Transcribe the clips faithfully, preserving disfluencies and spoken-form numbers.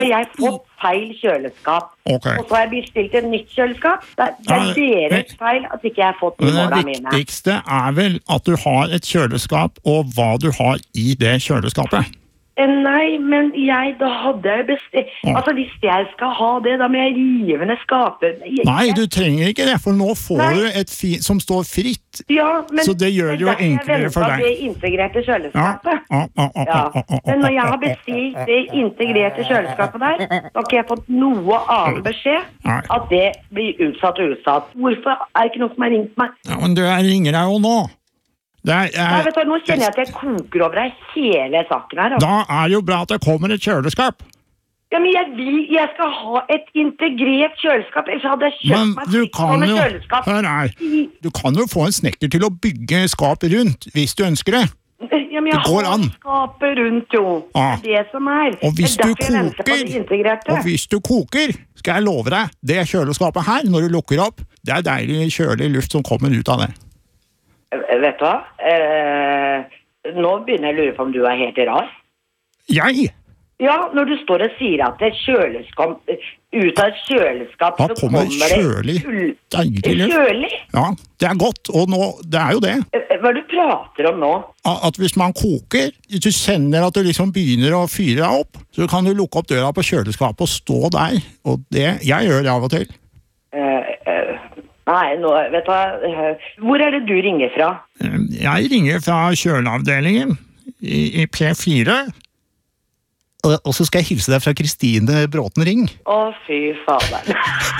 jeg fått feil kjøleskap. Okay. Og så har jeg bestilt et nytt kjøleskap. Det er, det er deres feil at ikke jeg har fått de målene mine. Det viktigste er vel at du har et kjøleskap, og hva du har i det kjøleskapet. Nei, men jeg, da hadde jeg bestilt... Ja. Altså, hvis jeg skal ha det, da må jeg rive ned skapet. Jeg, Nei, du trenger ikke det, for nå får Nei. du et fi som står fritt. Ja, men... Så det gjør det jo enklere for deg. Jeg ventet det integrerte kjøleskapet. Ja, ja, ja, ja, ja, ja. Men når jeg har bestilt det integrerte kjøleskapet der, da har ikke jeg fått noe annen beskjed Nei. at det blir utsatt og utsatt. Hvorfor er det ikke noe som har ringt meg? Ja, men du, jeg ringer deg jo nå. Det er, jeg, Nei, vet du, nå kjenner jeg at jeg koker over deg hele saken her. Altså. Da er det jo bra at det kommer et kjøleskap. Ja, men jeg vil, jeg skal ha et integrert kjøleskap, ellers hadde jeg kjøpt Men meg du et kan jo, kjøleskap. hør her, du kan jo få en snekker til å bygge skap rundt, hvis du ønsker det. Ja, men jeg Det går har an. skapet rundt, jo. Ja. Det er det som er. Og hvis det du er derfor jeg venter på det koker, integrerte. og hvis du koker, skal jeg love deg, det kjøleskapet her, når du lukker opp, det er deilig kjølig luft som kommer ut av det. Vet du hva? Eh, nå begynner jeg å lure på om du er helt rar. Jeg? Ja, når du står og sier at det er kjøleskap, ut av et kjøleskap, Da så kommer kommer kjølig, det ull- deilig luft. Kjølig? Ja, det er godt, og nå, det er jo det. Eh, Hva er det du prater om nå? At hvis man koker, hvis du kjenner at du liksom begynner å fyre deg opp, så kan du lukke opp døra på kjøleskapet og stå der, og det, jeg gjør det av og til. Eh, eh, nei, nå, vet du hva? eh, Hvor er det du ringer fra? Jeg ringer fra kjøleavdelingen i, i P fire. Og, og så skal jeg hilse deg fra Kristine Bråten Ring. Å, fy fader.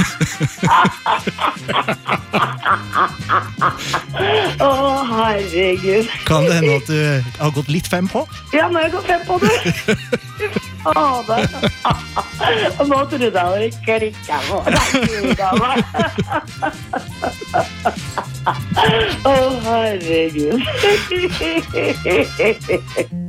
Å, herregud. Kan det hende at du har gått litt fem på? Ja, nå har jeg gått fem på det. Fy fader. Og nå trodde jeg det klikket på. Nei, trodde jeg meg. Å, herregud.